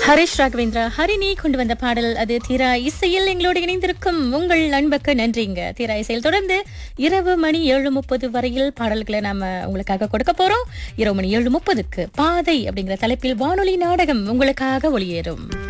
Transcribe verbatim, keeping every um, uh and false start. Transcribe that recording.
ஹரிஷ் ராகவேந்திரா ஹரிணி கொண்டு வந்த பாடல் அது தீரா இசையில் எங்களோடு இணைந்திருக்கும் உங்கள் நண்புக்கு நன்றிங்க. தீரா இசையில் தொடர்ந்து இரவு மணி ஏழு முப்பது வரையில் பாடல்களை நாம உங்களுக்காக கொடுக்க போறோம். இரவு மணி ஏழு முப்பதுக்கு பாதை அப்படிங்கிற தலைப்பில் வானொலி நாடகம் உங்களுக்காக ஒளியேறும்.